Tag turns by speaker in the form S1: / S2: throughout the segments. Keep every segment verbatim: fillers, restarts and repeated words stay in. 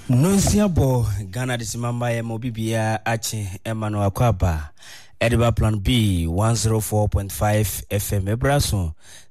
S1: Nonsiabo Ghana disimamba ya mobibia achi emano akwaba Ediba Plan B one oh four point five F M Ebraso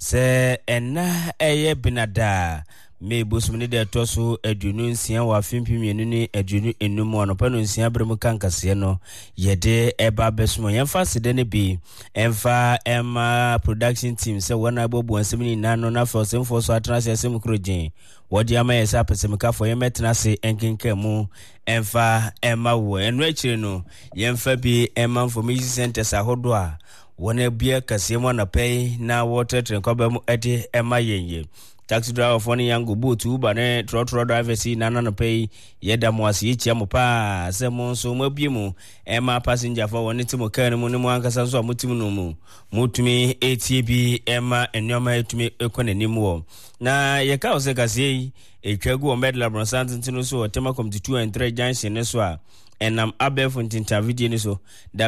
S1: se ena eye binada me bosumni de toso edunu nsia wa fimpimienu ni edunu enum anopa no nsia bremu kankase no yede eba besumo yemfa sede ne bi emfa ema production team se wana bobu ansemi nano na for sem for so atrase asem krojin wodi ama yesa pesemika for yemetna se enkenka mu emfa ema wo enu akire no yemfa bi ema information centers ahodo a wona bia kase mu na pay na water train kwaba mu ede ema yenye taxi driver for ni yango boot uber ne trotro driver si nana no pay yeda mo asi echi amopa se mo so mo bie mu ema passenger for woni timo kan mu ne mo ankasa so amotim no mu mutumi A T B ema enyoma etumi ekonani wo na ye ka ose kase etwagu o medal bronsan tino so tema committee two and three junction ne so a enam abef ntinta video ni so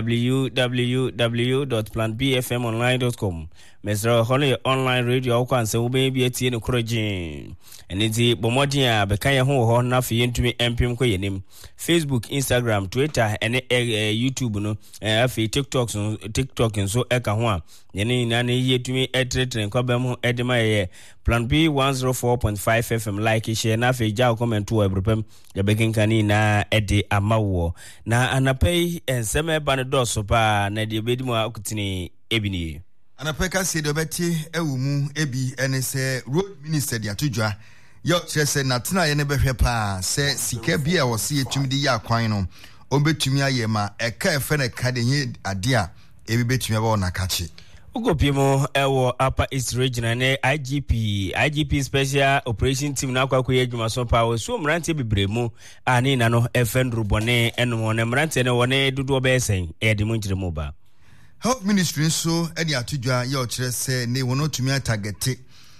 S1: w w w dot plan b f m online dot com mesra hono online radio kwa nse wo be bi atie ne korojin eniti bomodin a be kan ye ho ho na fe yentumi mpem ko yenim Facebook, Instagram, Twitter ene YouTube no afi TikTok so TikTok nso eka ho a yene na ne yetumi etretre kwa bem edema ye Plan B one oh four point five F M like share na fe ja comment wo ebrepem ya bekin kani na ede amawo na anapei enseme ba ne doso pa na de bedi mu akutini ebini
S2: anapeka se de beti ewumu ebi ene se road minister dia todwa yo chese na tena ye ne behwe pa se sika bia wo se etumi di ya kwan no obetumi ayema eka efe ne ka de ye ade a ebi betumi ba ona kachi
S1: Ukopimo ewo Upper East Region ne I G P I G P Special Operation Team na kwa kuye adwuma so pa wo so mrante bebremu ani na no efendru bone eno ne mrante ne wone dodo obesen e de munjire mu ba
S2: Health Ministry so edi atudwa ye o kire se ne wono tumi atagete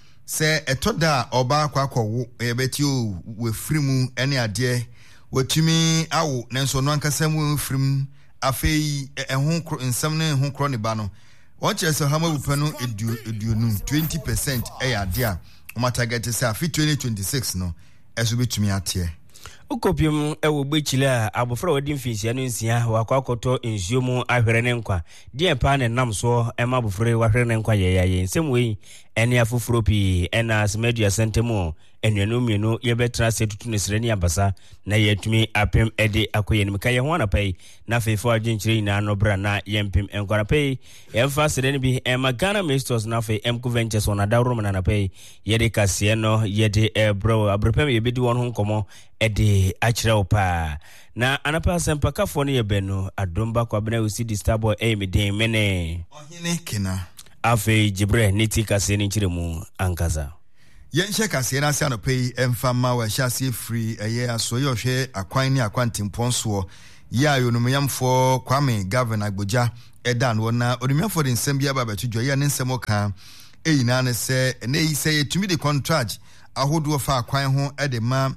S2: se etoda oba akwa akwo e beti o we frimu ene ade watumi awo nenso no ankasam we frimu afei ehun nsam ne ehun kro ne ba no Watch us how much pano edu edu twenty percent eh adia o matagete say afi twenty twenty-six no eso betumi atie
S1: Ukopim ewo gbechile a abofra wadi mfinsia no nsia wakwakoto nsuo mu ahwere ne nkwa die pa ne nam so ema abofra wahwere ne nkwa ye ye nsem we ene afoforo pi ena asmedia sentemu enwenu mienu ye betra setutu ne sreni abasa na yetumi apem ede akoyenim ka ye ho na pai na fefo aginchire ina no bra na yempem enkwa pai emfa sreni bi ema Ghana Masters na fe emco ventures ona dawro na na pai yede kase no yede ebro abrepem ye bedi won ho nkomo ede akire opa na anapa sempaka fo ne ye beno adomba kwa bena usi disturbo e me den mene
S2: ohine kina
S1: afe jibre niti kase ni nchire mu ankaza
S2: Yenche kase na se anopei emfama wa hyase free eye asoye ohwe akwan ni akwantimpon so ya yonomyamfo Kwame Governor Agboja edan wona onumyamfo de nsembia ba betudwo ye ne nsemo ka eyina ne se ne yi se yetumi de contract ahodo fa akwan ho ede ma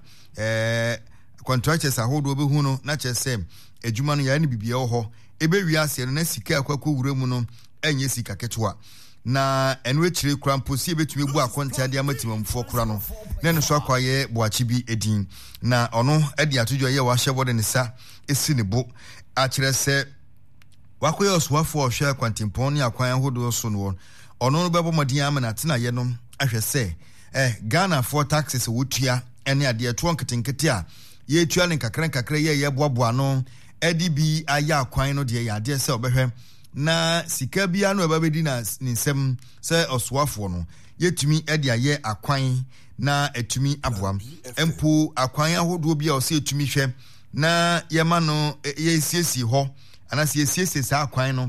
S2: eh contractors ahodo be hu no na chese adwuma no ya ne bibia ho ebe wiase no na sika akwakọ wura mu no enye sika ketwa na enwe chire krampo si betumi bu akonta de amatimamfo kra no na ne so akwaye boachi bi edin na ono ede atodwo ye wa hyebode ne sa esi ne bo a kire se wakoye oswafo ohwe kwantimpon ne akwan hodo so no ono no bebo modin amana tena ye no ahwe se eh Ghana for taxes wotua ene ade to nketenkete a ye tua ne kakran kakra ye ye boaboa no edi bi aya akwan no de ye ade se obehwe na sika bia no ebabedi na nsem se oswafo no yetumi ede aye akwan na etumi aboam empo akwan ahodo bia o se etumi hwe na yema no ye siesi ho ana se siesi sa akwan no